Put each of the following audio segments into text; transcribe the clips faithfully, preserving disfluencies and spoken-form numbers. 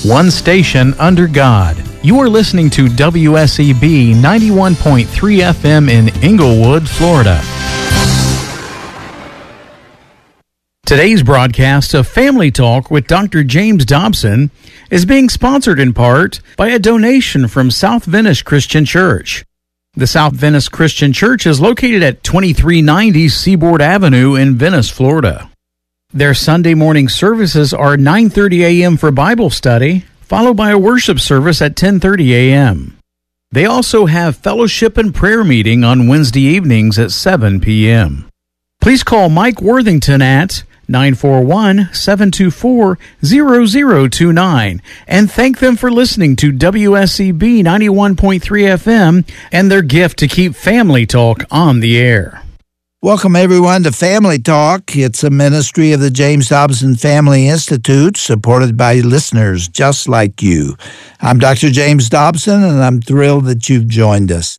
One station under God. You are listening to W S E B ninety-one point three F M in Inglewood, Florida. Today's broadcast of Family Talk with Doctor James Dobson is being sponsored in part by a donation from South Venice Christian Church. The South Venice Christian Church is located at twenty-three ninety Seaboard Avenue in Venice, Florida. Their Sunday morning services are nine thirty a.m. for Bible study, followed by a worship service at ten thirty a.m. They also have fellowship and prayer meeting on Wednesday evenings at seven p.m. Please call Mike Worthington at nine four one, seven two four, zero zero two nine and thank them for listening to W S E B ninety-one point three F M and their gift to keep Family Talk on the air. Welcome, everyone, to Family Talk. It's a ministry of the James Dobson Family Institute, supported by listeners just like you. I'm Doctor James Dobson, and I'm thrilled that you've joined us.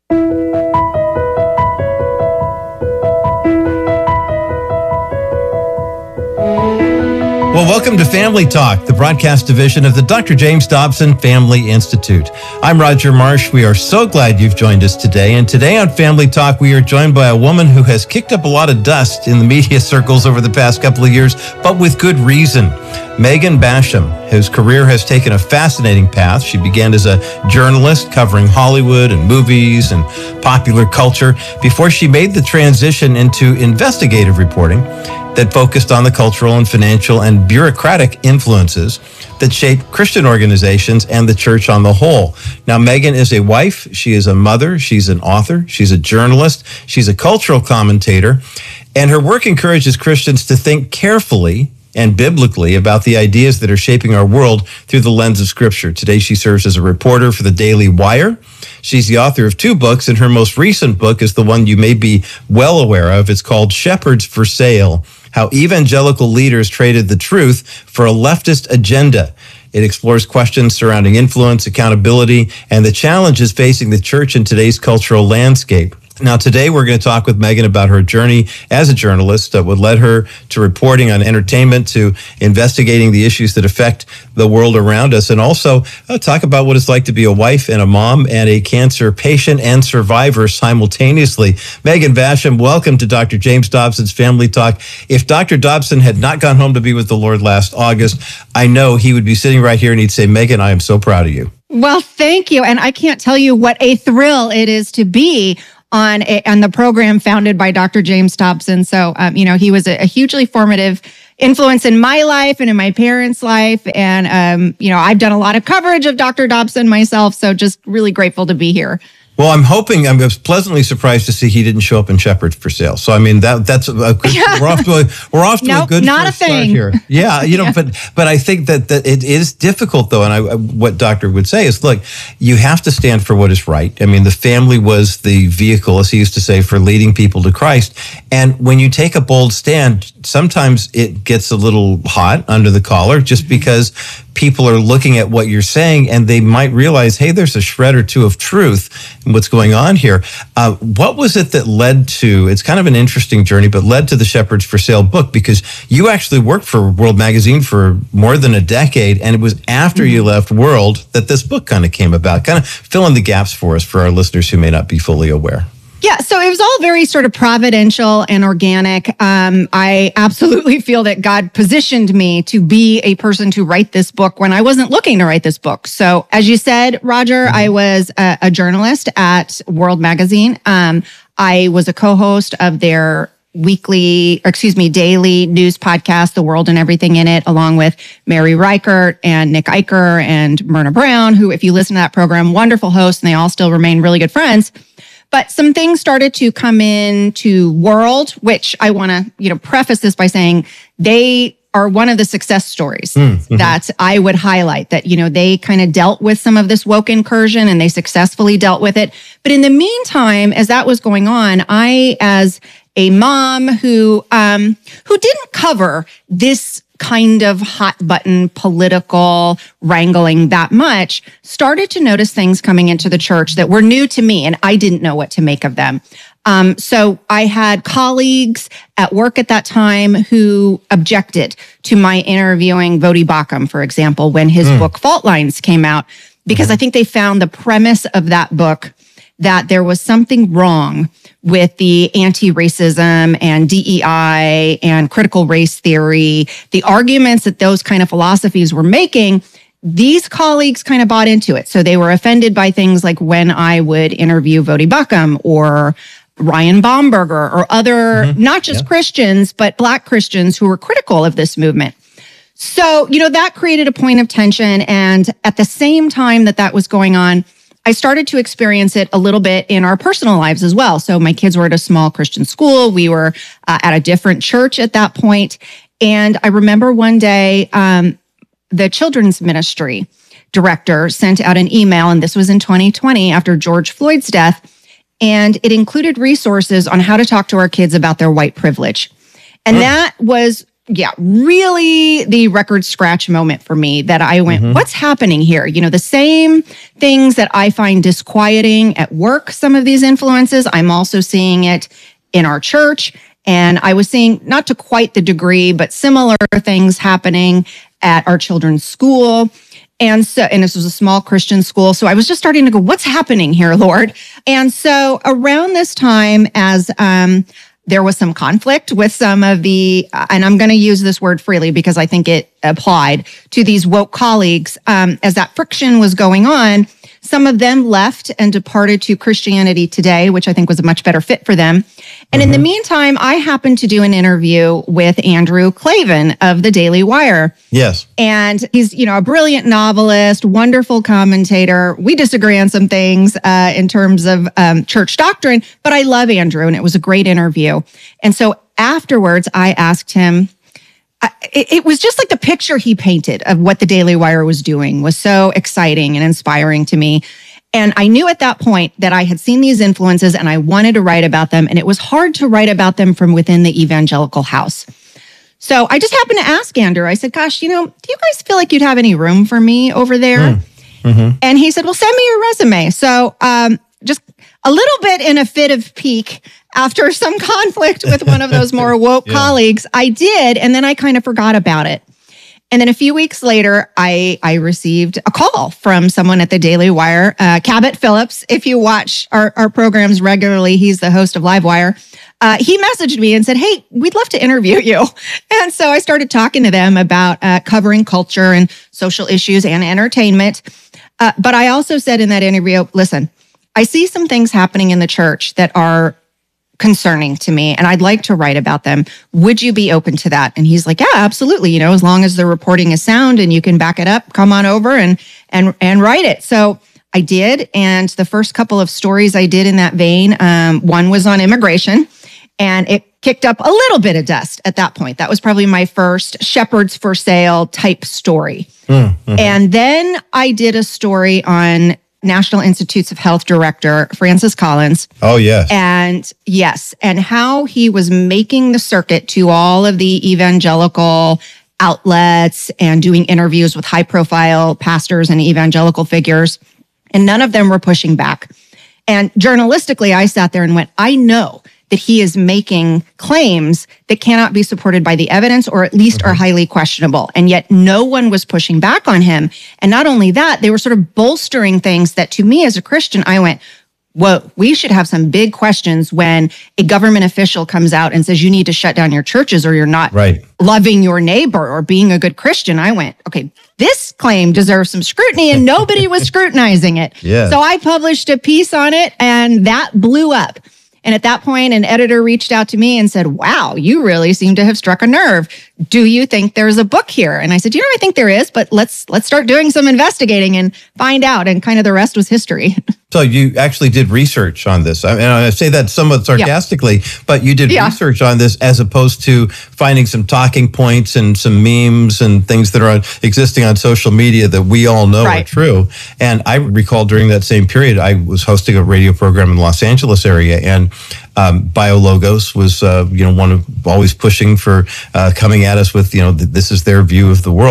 Well, welcome to Family Talk, the broadcast division of the Doctor James Dobson Family Institute. I'm Roger Marsh. We are so glad you've joined us today. And today on Family Talk, we are joined by a woman who has kicked up a lot of dust in the media circles over the past couple of years, but with good reason. Megan Basham, whose career has taken a fascinating path. She began as a journalist covering Hollywood and movies and popular culture before she made the transition into investigative reporting that focused on the cultural and financial and bureaucratic influences that shape Christian organizations and the church on the whole. Now, Megan is a wife, she is a mother, she's an author, she's a journalist, she's a cultural commentator, and her work encourages Christians to think carefully and biblically about the ideas that are shaping our world through the lens of Scripture. Today, she serves as a reporter for the Daily Wire. She's the author of two books, and her most recent book is the one you may be well aware of. It's called Shepherds for Sale: How Evangelical Leaders Traded the Truth for a Leftist Agenda. It explores questions surrounding influence, accountability, and the challenges facing the church in today's cultural landscape. Now, today we're going to talk with Megan about her journey as a journalist that would led her to reporting on entertainment, to investigating the issues that affect the world around us, and also uh, talk about what it's like to be a wife and a mom and a cancer patient and survivor simultaneously. Megan Basham, welcome to Doctor James Dobson's Family Talk. If Doctor Dobson had not gone home to be with the Lord last August, I know he would be sitting right here and he'd say, Megan, I am so proud of you. Well, thank you. And I can't tell you what a thrill it is to be on a, on the program founded by Doctor James Dobson. So, um, you know, he was a, a hugely formative influence in my life and in my parents' life. And, um, you know, I've done a lot of coverage of Doctor Dobson myself. So just really grateful to be here. Well, I'm hoping, I'm pleasantly surprised to see he didn't show up in Shepherds for Sale. So, I mean, that that's a good, yeah. we're off to a, we're off to nope, a good not first a thing. start here. Yeah, you know, yeah. but but I think that, that it is difficult, though. And I, what Doctor would say is, look, you have to stand for what is right. I mean, the family was the vehicle, as he used to say, for leading people to Christ. And when you take a bold stand, sometimes it gets a little hot under the collar just because people are looking at what you're saying and they might realize, hey, there's a shred or two of truth in what's going on here. Uh, what was it that led to, it's kind of an interesting journey, but led to the Shepherds for Sale book? Because you actually worked for World Magazine for more than a decade, and it was after mm-hmm. you left World that this book kind of came about. Kind of fill in the gaps for us, for our listeners who may not be fully aware. Yeah, so it was all very sort of providential and organic. Um, I absolutely feel that God positioned me to be a person to write this book when I wasn't looking to write this book. So as you said, Roger, mm-hmm. I was a, a journalist at World Magazine. Um, I was a co-host of their weekly, or excuse me, daily news podcast, The World and Everything in It, along with Mary Reichert and Nick Eicher and Myrna Brown, who, if you listen to that program, wonderful hosts, and they all still remain really good friends. But some things started to come in to World, which I want to, you know, preface this by saying they are one of the success stories mm-hmm. that I would highlight, that, you know, they kind of dealt with some of this woke incursion and they successfully dealt with it. But in the meantime, as that was going on, I, as a mom who, um, who didn't cover this kind of hot button political wrangling that much, started to notice things coming into the church that were new to me, and I didn't know what to make of them. Um, so I had colleagues at work at that time who objected to my interviewing Voddie Baucham, for example, when his mm. book Fault Lines came out, because mm-hmm. I think they found the premise of that book that there was something wrong with the anti-racism and D E I and critical race theory, the arguments that those kind of philosophies were making. These colleagues kind of bought into it. So they were offended by things like when I would interview Voddie Baucham or Ryan Baumberger or other, mm-hmm. not just yeah. Christians, but Black Christians who were critical of this movement. So, you know, that created a point of tension. And at the same time that that was going on, I started to experience it a little bit in our personal lives as well. So my kids were at a small Christian school. We were uh, at a different church at that point. And I remember one day, um, the children's ministry director sent out an email, and this was in twenty twenty after George Floyd's death, and it included resources on how to talk to our kids about their white privilege. And mm. that was, yeah, really the record scratch moment for me that I went, mm-hmm. what's happening here? You know, the same things that I find disquieting at work, some of these influences, I'm also seeing it in our church. And I was seeing, not to quite the degree, but similar things happening at our children's school. And so, and this was a small Christian school. So I was just starting to go, what's happening here, Lord? And so around this time, as um, there was some conflict with some of the, uh, and I'm going to use this word freely because I think it applied to these woke colleagues, um, as that friction was going on, some of them left and departed to Christianity Today, which I think was a much better fit for them. And mm-hmm. in the meantime, I happened to do an interview with Andrew Klavan of the Daily Wire. Yes. And he's, you know, a brilliant novelist, wonderful commentator. We disagree on some things uh, in terms of um, church doctrine, but I love Andrew, and it was a great interview. And so afterwards, I asked him, It, it was just like the picture he painted of what the Daily Wire was doing was so exciting and inspiring to me. And I knew at that point that I had seen these influences and I wanted to write about them. And it was hard to write about them from within the evangelical house. So I just happened to ask Andrew, I said, gosh, you know, do you guys feel like you'd have any room for me over there? Mm-hmm. And he said, well, send me your resume. So um, just a little bit in a fit of pique, after some conflict with one of those more woke yeah. colleagues, I did, and then I kind of forgot about it. And then a few weeks later, I, I received a call from someone at the Daily Wire, uh, Cabot Phillips. If you watch our, our programs regularly, he's the host of Livewire. Uh, he messaged me and said, hey, we'd love to interview you. And so I started talking to them about uh, covering culture and social issues and entertainment. Uh, but I also said in that interview, listen, I see some things happening in the church that are concerning to me, and I'd like to write about them. Would you be open to that? And he's like, yeah, absolutely. You know, as long as the reporting is sound and you can back it up, come on over and and and write it. So I did, and the first couple of stories I did in that vein, um, one was on immigration, and it kicked up a little bit of dust at that point. That was probably my first shepherds for sale type story. Mm-hmm. And then I did a story on National Institutes of Health Director Francis Collins. Oh, yes. And yes, and how he was making the circuit to all of the evangelical outlets and doing interviews with high-profile pastors and evangelical figures, and none of them were pushing back. And journalistically, I sat there and went, I know that he is making claims that cannot be supported by the evidence, or at least mm-hmm. are highly questionable. And yet no one was pushing back on him. And not only that, they were sort of bolstering things that to me as a Christian, I went, whoa, we should have some big questions when a government official comes out and says you need to shut down your churches or you're not right. loving your neighbor or being a good Christian. I went, okay, this claim deserves some scrutiny, and nobody was scrutinizing it. Yeah. So I published a piece on it, and that blew up. And at that point, an editor reached out to me and said, wow, you really seem to have struck a nerve. Do you think there's a book here? And I said, you know, I think there is, but let's let's start doing some investigating and find out. And kind of the rest was history. So you actually did research on this. I mean, I say that somewhat sarcastically, yeah. but you did yeah. research on this as opposed to finding some talking points and some memes and things that are on, existing on social media that we all know right. are true. And I recall during that same period, I was hosting a radio program in the Los Angeles area, and um, BioLogos was, uh, you know, one of always pushing for uh, coming at us with, you know, th- this is their view of the world.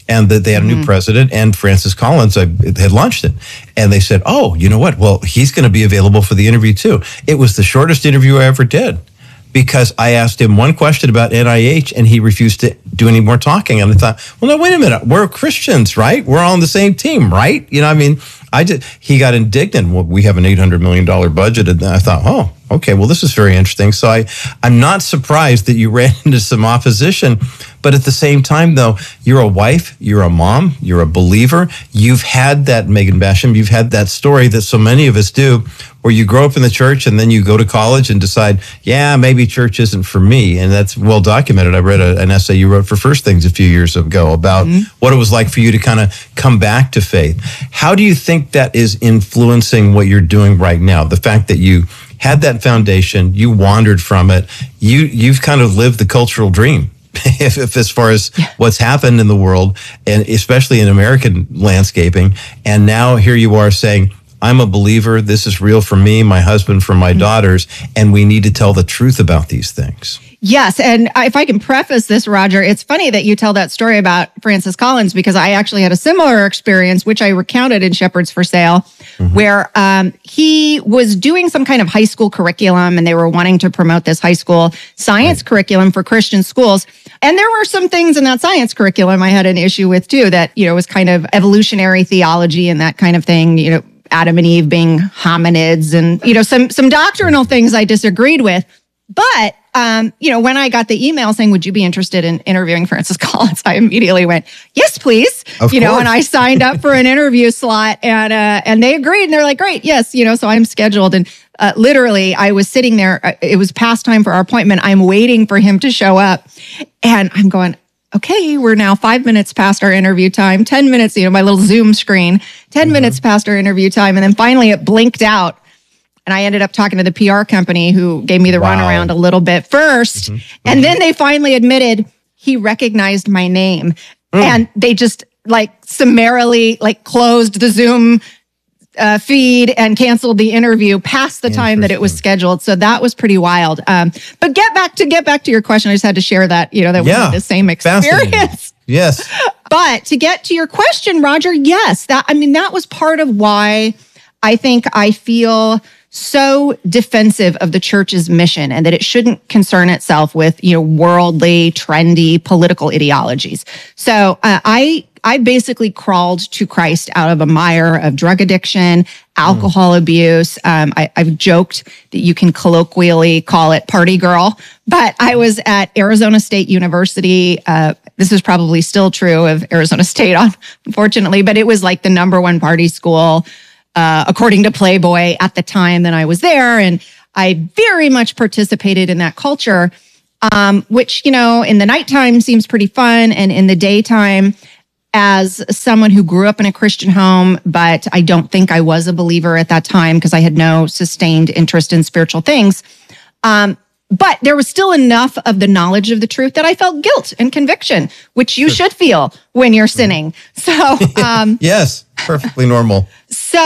and that they had a Mm-hmm. new president, and Francis Collins uh, had launched it. And they said, oh, you know what? Well, he's going to be available for the interview too. It was the shortest interview I ever did, because I asked him one question about N I H and he refused to do any more talking. And I thought, well, no, wait a minute. We're Christians, right? We're all on the same team, right? You know, I mean, I did. He got indignant. Well, we have an eight hundred million dollars budget. And I thought, oh, okay, well, this is very interesting. So I, I'm not surprised that you ran into some opposition. But at the same time, though, you're a wife, you're a mom, you're a believer. You've had that, Megan Basham, you've had that story that so many of us do, where you grow up in the church and then you go to college and decide, yeah, maybe church isn't for me. And that's well documented. I read a, an essay you wrote for First Things a few years ago about mm-hmm. what it was like for you to kind of come back to faith. How do you think that is influencing what you're doing right now? The fact that you had that foundation, you wandered from it, you, you've kind of lived the cultural dream. If, if as far as yeah. what's happened in the world, and especially in American landscaping, and now here you are saying, I'm a believer, this is real for me, my husband, for my mm-hmm. daughters, and we need to tell the truth about these things. Yes, and if I can preface this, Roger, it's funny that you tell that story about Francis Collins, because I actually had a similar experience, which I recounted in Shepherds for Sale, mm-hmm. where um, he was doing some kind of high school curriculum, and they were wanting to promote this high school science right. curriculum for Christian schools. And there were some things in that science curriculum I had an issue with too, that, you know, was kind of evolutionary theology and that kind of thing, you know, Adam and Eve being hominids, and, you know, some some doctrinal things I disagreed with. But, um, you know, when I got the email saying, would you be interested in interviewing Francis Collins? I immediately went, yes, please. Of you course. know, and I signed up for an interview slot, and uh, and they agreed, and they're like, great, yes, you know, so I'm scheduled. And uh, literally I was sitting there, uh, it was past time for our appointment. I'm waiting for him to show up, and I'm going, okay, we're now five minutes past our interview time, ten minutes, you know, my little Zoom screen, ten mm-hmm. minutes past our interview time. And then finally it blinked out. And I ended up talking to the P R company who gave me the wow. runaround a little bit first. Mm-hmm. Mm-hmm. And then they finally admitted he recognized my name. Mm. And they just like summarily like closed the Zoom uh, feed and canceled the interview past the time that it was scheduled. So that was pretty wild. Um, but get back to get back to your question. I just had to share that, you know, that we yeah. had the same experience. Yes. But to get to your question, Roger, yes, that, I mean, that was part of why I think I feel so defensive of the church's mission, and that it shouldn't concern itself with, you know, worldly, trendy political ideologies. So uh, I I basically crawled to Christ out of a mire of drug addiction, alcohol mm. abuse. Um, I, I've joked that you can colloquially call it party girl, but I was at Arizona State University. Uh, this is probably still true of Arizona State, unfortunately, but it was like the number one party school, Uh, according to Playboy at the time that I was there. And I very much participated in that culture, um, which, you know, in the nighttime seems pretty fun. And in the daytime, as someone who grew up in a Christian home, but I don't think I was a believer at that time because I had no sustained interest in spiritual things. Um, but there was still enough of the knowledge of the truth that I felt guilt and conviction, which you should feel when you're sinning. So, um, yes, perfectly normal. So